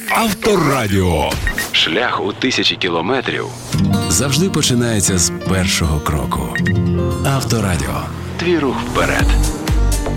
Авторадіо. Шлях у тисячі кілометрів завжди починається з першого кроку. Авторадіо. Твій рух вперед.